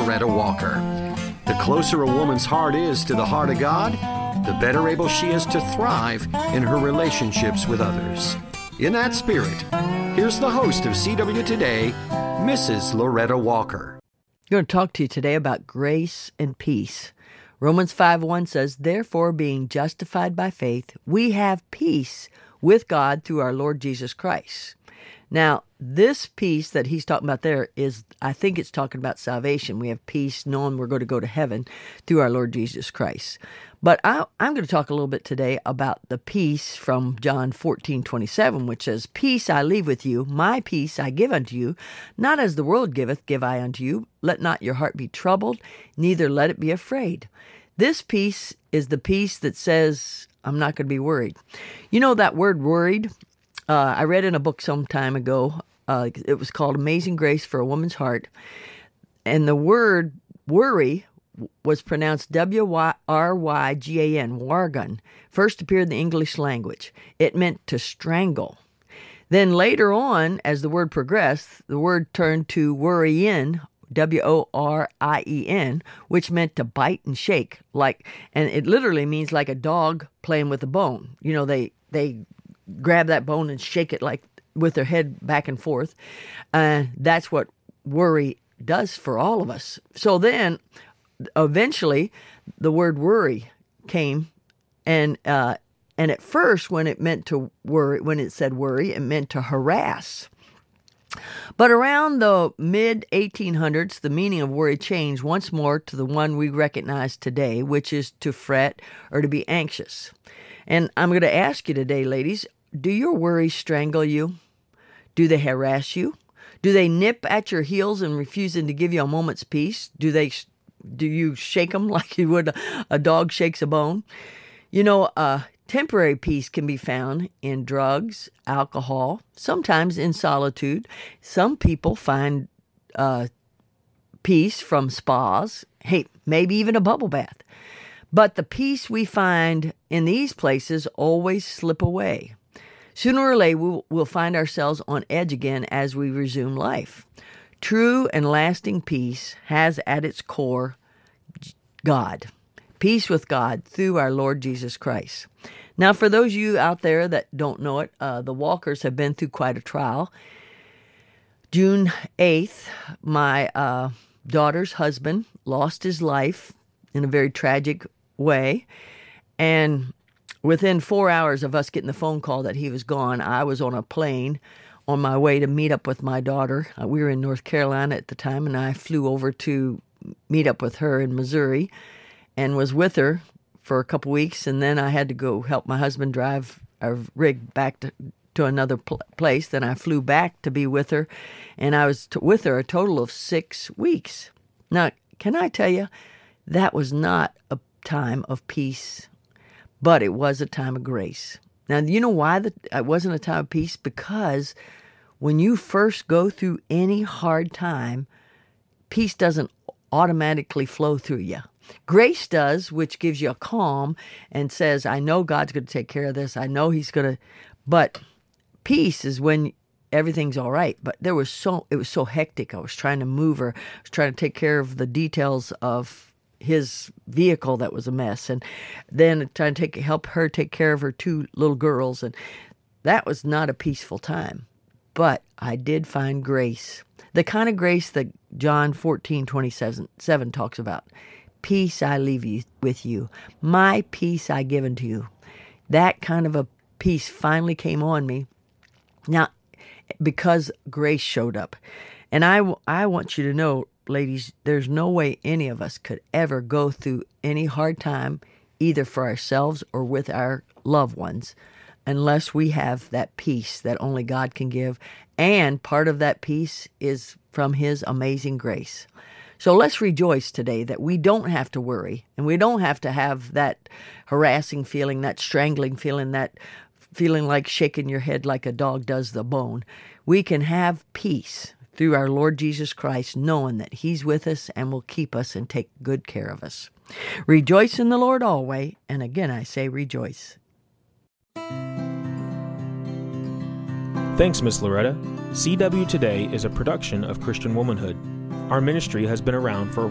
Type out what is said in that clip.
Loretta Walker. The closer a woman's heart is to the heart of God, the better able she is to thrive in her relationships with others. In that spirit, here's the host of CW Today, Mrs. Loretta Walker. I'm going to talk to you today about grace and peace. Romans 5:1 says, "Therefore, being justified by faith, we have peace with God through our Lord Jesus Christ." Now, this peace that he's talking about there is, I think it's talking about salvation. We have peace knowing we're going to go to heaven through our Lord Jesus Christ. But I'm going to talk a little bit today about the peace from John 14:27, which says, "Peace I leave with you, my peace I give unto you. Not as the world giveth, give I unto you. Let not your heart be troubled, neither let it be afraid." This peace is the peace that says, I'm not going to be worried. You know that word worried? I read in a book some time ago. It was called Amazing Grace for a Woman's Heart. And the word worry was pronounced W-Y-R-Y-G-A-N, wargan, first appeared in the English language. It meant to strangle. Then later on, as the word progressed, the word turned to worryin, W-O-R-I-E-N, which meant to bite and shake, and it literally means like a dog playing with a bone. You know, they grab that bone and shake it like with their head back and forth. That's what worry does for all of us. So then, eventually, the word worry came, and at first, when it meant to worry, when it said worry, it meant to harass. But around the mid-1800s, the meaning of worry changed once more to the one we recognize today, which is to fret or to be anxious. And I'm going to ask you today, ladies, do your worries strangle you? Do they harass you? Do they nip at your heels and refusing to give you a moment's peace? Do you shake them like you would a dog shakes a bone? You know, temporary peace can be found in drugs, alcohol, sometimes in solitude. Some people find peace from spas, maybe even a bubble bath. But the peace we find in these places always slip away. Sooner or later, we'll find ourselves on edge again as we resume life. True and lasting peace has at its core God. Peace with God through our Lord Jesus Christ. Now, for those of you out there that don't know it, the Walkers have been through quite a trial. June 8th, my daughter's husband lost his life in a very tragic way. And within 4 hours of us getting the phone call that he was gone, I was on a plane on my way to meet up with my daughter. We were in North Carolina at the time, and I flew over to meet up with her in Missouri and was with her for a couple weeks. And then I had to go help my husband drive our rig back to another place. Then I flew back to be with her, and I was with her a total of 6 weeks. Now, can I tell you, that was not a time of peace, but it was a time of grace. Now, you know why it wasn't a time of peace? Because when you first go through any hard time, peace doesn't automatically flow through you. Grace does, which gives you a calm and says, I know God's going to take care of this. I know he's going to, but peace is when everything's all right. But it was so hectic. I was trying to move her. I was trying to take care of the details of his vehicle that was a mess, and then trying to help her take care of her 2 little girls, and that was not a peaceful time. But I did find grace, the kind of grace that John 14:27 talks about. Peace I leave with you, my peace I give unto you. That kind of a peace finally came on me. Now, because grace showed up, and I want you to know, ladies, there's no way any of us could ever go through any hard time, either for ourselves or with our loved ones, unless we have that peace that only God can give. And part of that peace is from his amazing grace. So let's rejoice today that we don't have to worry, and we don't have to have that harassing feeling, that strangling feeling, that feeling like shaking your head like a dog does the bone. We can have peace through our Lord Jesus Christ, knowing that he's with us and will keep us and take good care of us. Rejoice in the Lord always, and again I say rejoice. Thanks, Miss Loretta. CW Today is a production of Christian Womanhood. Our ministry has been around for